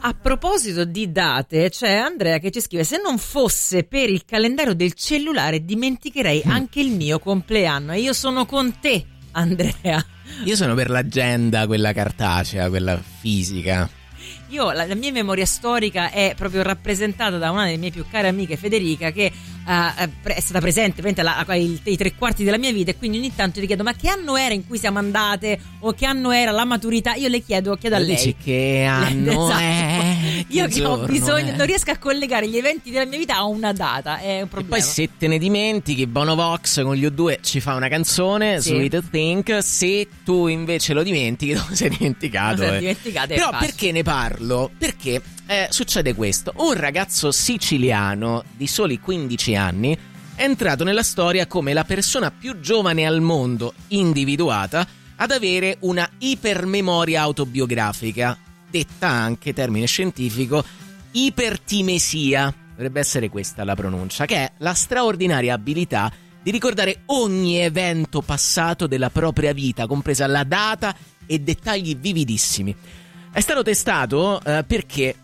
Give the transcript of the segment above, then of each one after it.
A proposito di date, c'è Andrea che ci scrive: se non fosse per il calendario del cellulare dimenticherei anche il mio compleanno. E io sono con te, Andrea. Io sono per l'agenda, quella cartacea, quella fisica. Io, la mia memoria storica è proprio rappresentata da una delle mie più care amiche, Federica, che è stata presente i 3/4 della mia vita, e quindi ogni tanto gli chiedo: ma che anno era in cui siamo andate, o che anno era la maturità? Io le chiedo a lei. Dici che anno esatto. è? Io che ho bisogno, è? non riesco a collegare gli eventi della mia vita a una data, è un problema. E poi se te ne dimentichi, Bono Vox con gli U2 ci fa una canzone, sì, Sweet Think. Se tu invece lo dimentichi, non sei dimenticato. Però perché ne parlo? Perché succede questo: un ragazzo siciliano di soli 15 anni è entrato nella storia come la persona più giovane al mondo individuata ad avere una ipermemoria autobiografica, detta anche, termine scientifico, ipertimesia. Dovrebbe essere questa la pronuncia, che è la straordinaria abilità di ricordare ogni evento passato della propria vita, compresa la data e dettagli vividissimi. È stato testato perché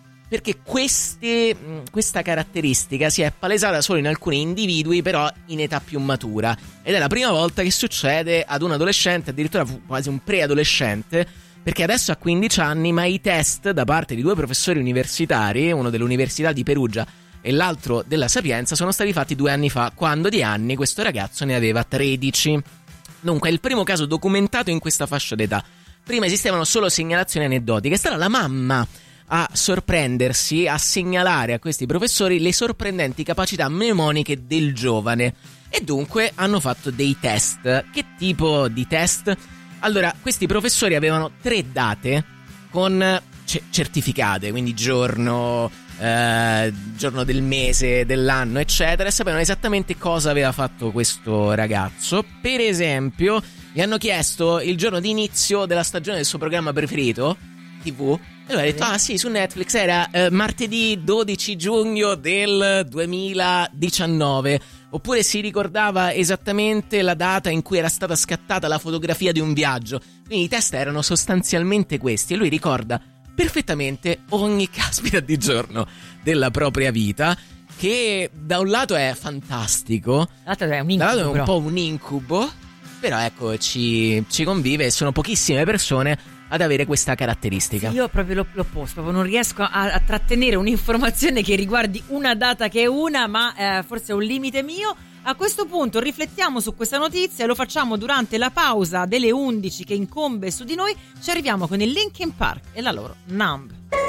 questa caratteristica si è palesata solo in alcuni individui, però in età più matura, ed è la prima volta che succede ad un adolescente, addirittura quasi un preadolescente, perché adesso ha 15 anni, ma i test da parte di 2 professori universitari, uno dell'Università di Perugia e l'altro della Sapienza, sono stati fatti 2 anni fa, quando di anni questo ragazzo ne aveva 13. Dunque è il primo caso documentato in questa fascia d'età. Prima esistevano solo segnalazioni aneddotiche. È stata la mamma a sorprendersi, a segnalare a questi professori le sorprendenti capacità mnemoniche del giovane, e dunque hanno fatto dei test. Che tipo di test? Allora, questi professori avevano 3 date con certificate, quindi giorno del mese, dell'anno, eccetera, e sapevano esattamente cosa aveva fatto questo ragazzo. Per esempio, gli hanno chiesto il giorno di inizio della stagione del suo programma preferito TV, e lui ha detto: ah sì, su Netflix era martedì 12 giugno del 2019. Oppure si ricordava esattamente la data in cui era stata scattata la fotografia di un viaggio. Quindi i test erano sostanzialmente questi, e lui ricorda perfettamente ogni caspita di giorno della propria vita, che da un lato è fantastico, dall'altro è un incubo, dall'altro è un po' un incubo, però ecco, ci convive, e sono pochissime persone ad avere questa caratteristica. Sì, io proprio l'opposto, proprio non riesco a trattenere un'informazione che riguardi una data che è una, ma forse è un limite mio. A questo punto riflettiamo su questa notizia e lo facciamo durante la pausa delle 11 che incombe su di noi. Ci arriviamo con il Linkin Park e la loro Numb.